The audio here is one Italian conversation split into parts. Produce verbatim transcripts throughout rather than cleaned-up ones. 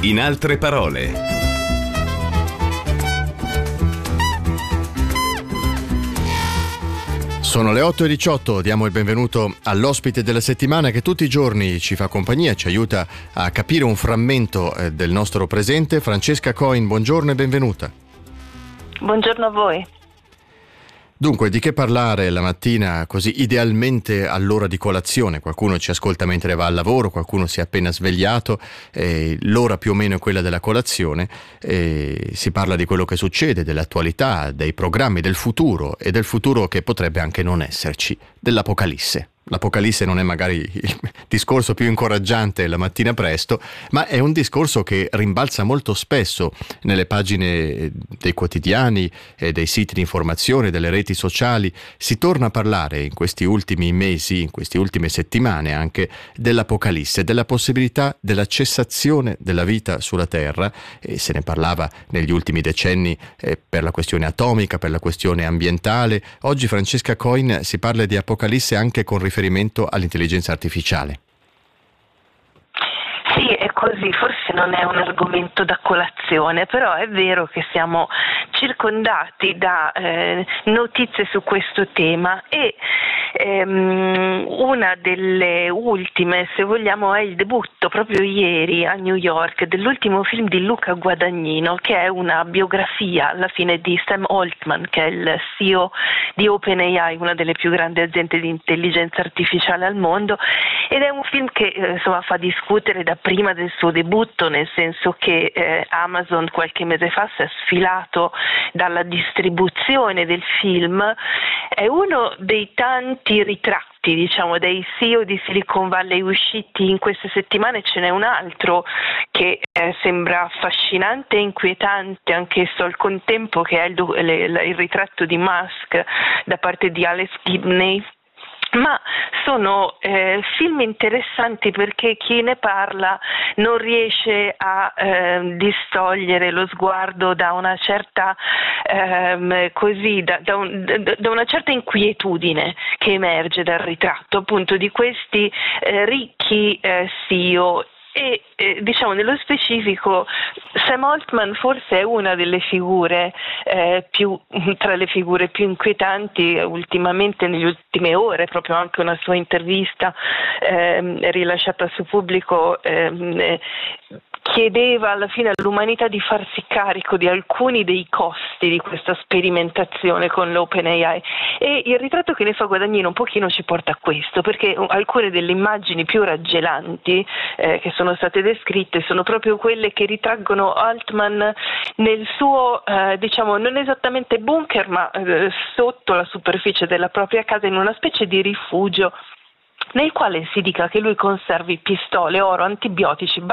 In altre parole. Sono le otto e diciotto, diamo il benvenuto all'ospite della settimana che tutti i giorni ci fa compagnia, ci aiuta a capire un frammento eh, del nostro presente. Francesca Coin, buongiorno e benvenuta. Buongiorno a voi. Dunque, di che parlare la mattina così idealmente all'ora di colazione? Qualcuno ci ascolta mentre va al lavoro, qualcuno si è appena svegliato, eh, l'ora più o meno è quella della colazione, eh, si parla di quello che succede, dell'attualità, dei programmi, del futuro e del futuro che potrebbe anche non esserci, dell'Apocalisse. L'Apocalisse non è magari il discorso più incoraggiante la mattina presto, ma è un discorso che rimbalza molto spesso nelle pagine dei quotidiani e dei siti di informazione, delle reti sociali. Si torna a parlare in questi ultimi mesi, in queste ultime settimane anche, dell'Apocalisse, della possibilità della cessazione della vita sulla Terra, e se ne parlava negli ultimi decenni eh, per la questione atomica, per la questione ambientale. Oggi, Francesca Coin, si parla di Apocalisse anche con riferimento all'intelligenza artificiale. Sì, è così, forse non è un argomento da colazione, però è vero che siamo circondati da eh, notizie su questo tema e ehm, una delle ultime, se vogliamo, è il debutto proprio ieri a New York dell'ultimo film di Luca Guadagnino, che è una biografia alla fine di Sam Altman, che è il C E O di OpenAI, una delle più grandi aziende di intelligenza artificiale al mondo, ed è un film che eh, insomma fa discutere da prima del suo debutto, nel senso che eh, Amazon qualche mese fa si è sfilato dalla distribuzione del film. È uno dei tanti ritratti, diciamo, dei C E O di Silicon Valley usciti in queste settimane. Ce n'è un altro che eh, sembra affascinante e inquietante anch'esso al contempo, che è il, il, il ritratto di Musk da parte di Alex Gibney. Ma sono eh, film interessanti perché chi ne parla non riesce a eh, distogliere lo sguardo da una certa ehm, così da, da, un, da, da una certa inquietudine che emerge dal ritratto appunto di questi eh, ricchi eh, C E O. E eh, diciamo nello specifico Sam Altman forse è una delle figure eh, più tra le figure più inquietanti ultimamente, nelle ultime ore. Proprio anche una sua intervista eh, rilasciata su Pubblico eh, chiedeva alla fine all'umanità di farsi carico di alcuni dei costi di questa sperimentazione con l'OpenAI, e il ritratto che ne fa Guadagnino un pochino ci porta a questo, perché alcune delle immagini più raggelanti eh, che sono state descritte sono proprio quelle che ritraggono Altman nel suo eh, diciamo non esattamente bunker, ma eh, sotto la superficie della propria casa, in una specie di rifugio nel quale si dica che lui conservi pistole, oro, antibiotici,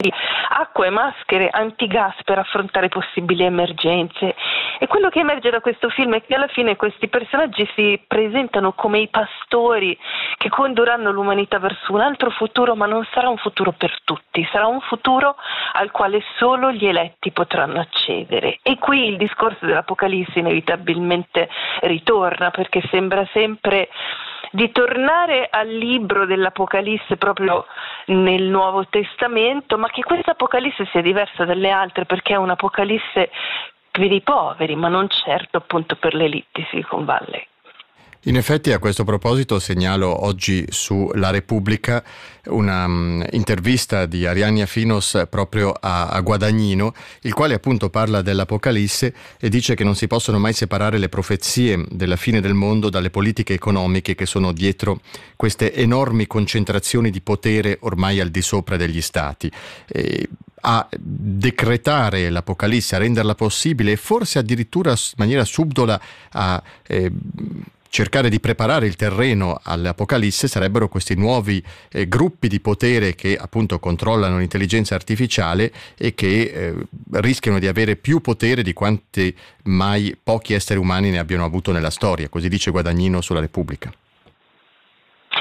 acqua e maschere antigas per affrontare possibili emergenze. E quello che emerge da questo film è che alla fine questi personaggi si presentano come i pastori che condurranno l'umanità verso un altro futuro, ma non sarà un futuro per tutti, sarà un futuro al quale solo gli eletti potranno accedere. E qui il discorso dell'Apocalisse inevitabilmente ritorna, perché sembra sempre di tornare al libro dell'Apocalisse proprio nel Nuovo Testamento, ma che questa Apocalisse sia diversa dalle altre, perché è un'Apocalisse per i poveri, ma non certo appunto per l'elite di Silicon Valley. In effetti, a questo proposito segnalo oggi su La Repubblica una um, intervista di Arianna Finos proprio a, a Guadagnino, il quale appunto parla dell'Apocalisse e dice che non si possono mai separare le profezie della fine del mondo dalle politiche economiche che sono dietro queste enormi concentrazioni di potere ormai al di sopra degli stati. E a decretare l'Apocalisse, a renderla possibile e forse addirittura in maniera subdola a eh, cercare di preparare il terreno all'Apocalisse sarebbero questi nuovi eh, gruppi di potere che appunto controllano l'intelligenza artificiale e che eh, rischiano di avere più potere di quanti mai pochi esseri umani ne abbiano avuto nella storia, così dice Guadagnino sulla Repubblica.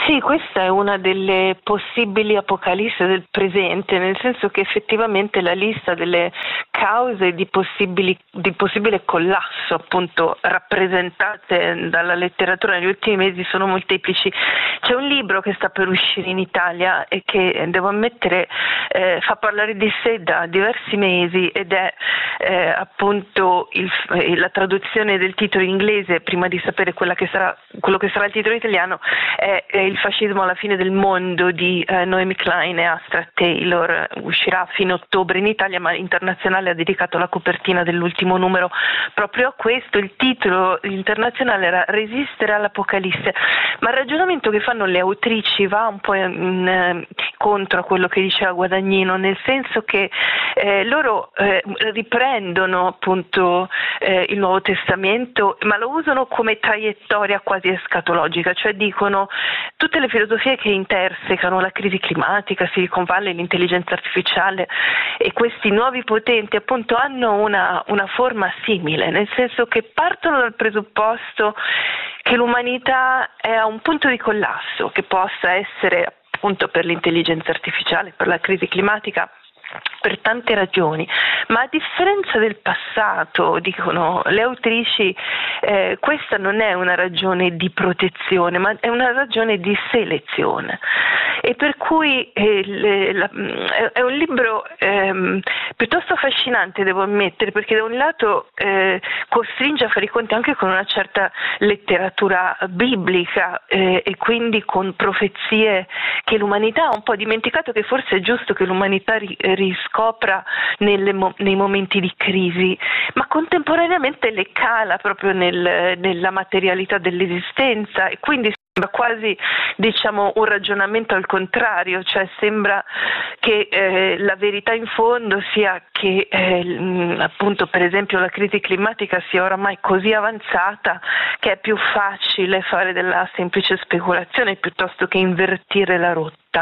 Sì, questa è una delle possibili apocalisse del presente, nel senso che effettivamente la lista delle cause di, possibili, di possibile collasso, appunto, rappresentate dalla letteratura negli ultimi mesi sono molteplici. C'è un libro che sta per uscire in Italia e che, devo ammettere, eh, fa parlare di sé da diversi mesi ed è eh, appunto il, la traduzione del titolo inglese, prima di sapere quella che sarà, quello che sarà il titolo italiano, è, è Il fascismo alla fine del mondo di eh, Naomi Klein e Astra Taylor. Uscirà a fine ottobre in Italia, ma internazionale ha dedicato la copertina dell'ultimo numero proprio a questo. Il titolo internazionale era Resistere all'Apocalisse, ma il ragionamento che fanno le autrici va un po' in, in, contro a quello che diceva Guadagnino, nel senso che eh, loro eh, riprendono appunto eh, il Nuovo Testamento, ma lo usano come traiettoria quasi escatologica, cioè dicono tutte le filosofie che intersecano la crisi climatica, Silicon Valley, l'intelligenza artificiale e questi nuovi potenti appunto hanno una, una forma simile, nel senso che partono dal presupposto che l'umanità è a un punto di collasso, che possa essere appunto per l'intelligenza artificiale, per la crisi climatica, per tante ragioni, ma a differenza del passato, dicono le autrici, eh, questa non è una ragione di protezione, ma è una ragione di selezione. E per cui eh, le, la, è un libro ehm, piuttosto affascinante, devo ammettere, perché da un lato eh, costringe a fare i conti anche con una certa letteratura biblica eh, e quindi con profezie che l'umanità ha un po' dimenticato, che forse è giusto che l'umanità ri, riscopra nelle, nei momenti di crisi, ma contemporaneamente le cala proprio nel, nella materialità dell'esistenza, e quindi sembra quasi, diciamo, un ragionamento al contrario, cioè sembra che eh, la verità in fondo sia che eh, appunto per esempio la crisi climatica sia oramai così avanzata che è più facile fare della semplice speculazione piuttosto che invertire la rotta.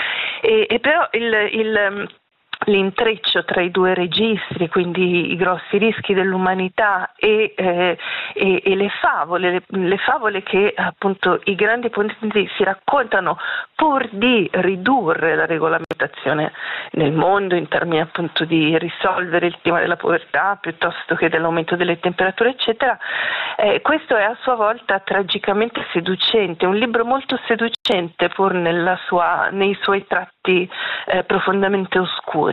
E, e però il, il l'intreccio tra i due registri, quindi i grossi rischi dell'umanità e, eh, e, e le favole, le, le favole che appunto i grandi potenti si raccontano pur di ridurre la regolamentazione nel mondo in termini appunto di risolvere il tema della povertà piuttosto che dell'aumento delle temperature eccetera, eh, questo è a sua volta tragicamente seducente, un libro molto seducente pur nella sua, nei suoi tratti eh, profondamente oscuri.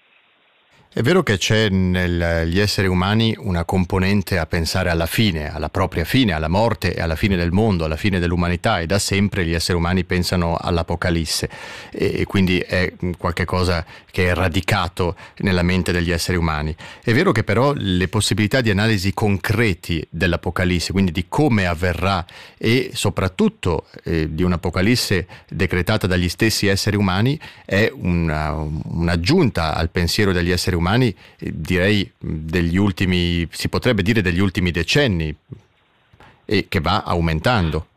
È vero che c'è negli esseri umani una componente a pensare alla fine, alla propria fine, alla morte e alla fine del mondo, alla fine dell'umanità, e da sempre gli esseri umani pensano all'Apocalisse e quindi è qualcosa che è radicato nella mente degli esseri umani. È vero che però le possibilità di analisi concreti dell'Apocalisse, quindi di come avverrà e soprattutto eh, di un'Apocalisse decretata dagli stessi esseri umani, è una, un'aggiunta al pensiero degli esseri umani, direi degli ultimi, si potrebbe dire degli ultimi decenni, e che va aumentando.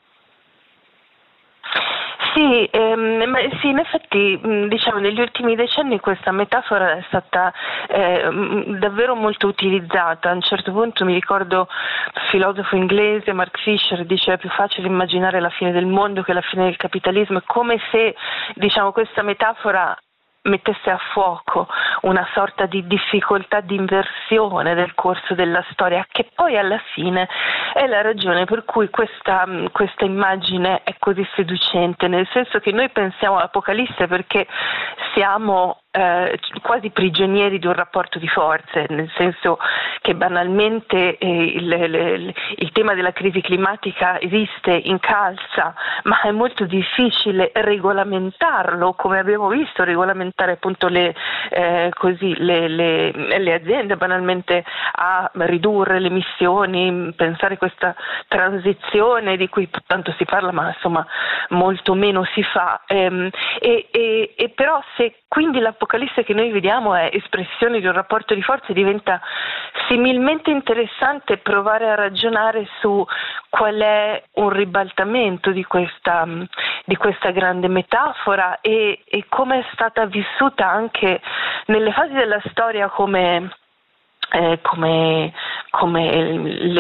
Sì, ehm, sì, in effetti diciamo negli ultimi decenni questa metafora è stata eh, davvero molto utilizzata. A un certo punto mi ricordo il filosofo inglese Mark Fisher diceva: è più facile immaginare la fine del mondo che la fine del capitalismo. È come se, diciamo, questa metafora mettesse a fuoco una sorta di difficoltà di inversione del corso della storia, che poi alla fine è la ragione per cui questa, questa immagine è così seducente, nel senso che noi pensiamo all'Apocalisse perché siamo eh, quasi prigionieri di un rapporto di forze, nel senso che banalmente eh, il, il, il tema della crisi climatica esiste, incalza, ma è molto difficile regolamentarlo, come abbiamo visto, regolamentare appunto le, eh, così, le, le, le aziende banalmente a ridurre le emissioni, pensare questa transizione di cui tanto si parla ma insomma molto meno si fa, ehm, e, e, e però se quindi l'Apocalisse che noi vediamo è espressione di un rapporto di forze, diventa similmente interessante provare a ragionare su qual è un ribaltamento di questa, di questa grande metafora e, e come è stata vissuta anche nelle fasi della storia come, eh, come, come l'epoca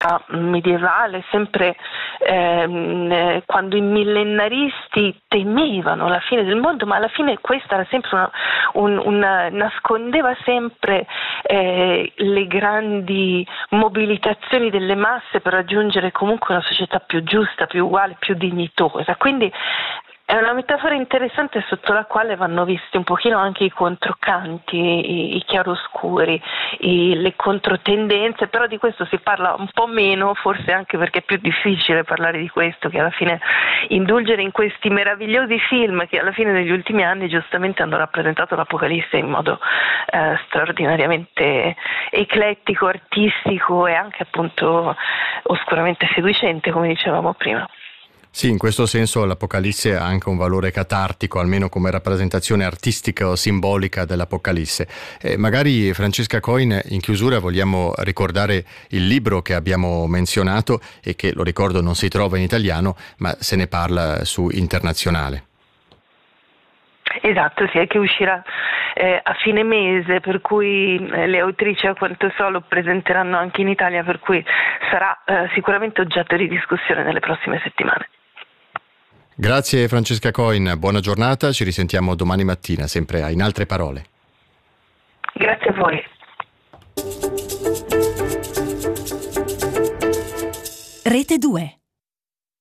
medievale, sempre ehm, quando i millenaristi temevano la fine del mondo, ma alla fine questa era sempre una, un, una, nascondeva sempre eh, le grandi mobilitazioni delle masse per raggiungere comunque una società più giusta, più uguale, più dignitosa. Quindi è una metafora interessante sotto la quale vanno visti un pochino anche i controcanti, i, i chiaroscuri, i, le controtendenze, però di questo si parla un po' meno, forse anche perché è più difficile parlare di questo, che alla fine indulgere in questi meravigliosi film che alla fine negli ultimi anni giustamente hanno rappresentato l'Apocalisse in modo eh, straordinariamente eclettico, artistico e anche appunto oscuramente seducente, come dicevamo prima. Sì, in questo senso l'Apocalisse ha anche un valore catartico, almeno come rappresentazione artistica o simbolica dell'Apocalisse. Eh, magari Francesca Coin, in chiusura vogliamo ricordare il libro che abbiamo menzionato e che, lo ricordo, non si trova in italiano, ma se ne parla su Internazionale. Esatto, sì, è che uscirà eh, a fine mese, per cui eh, le autrici, a quanto so, lo presenteranno anche in Italia, per cui sarà eh, sicuramente oggetto di discussione nelle prossime settimane. Grazie Francesca Coin, buona giornata, ci risentiamo domani mattina, sempre a In Altre Parole. Grazie a voi. Rete due.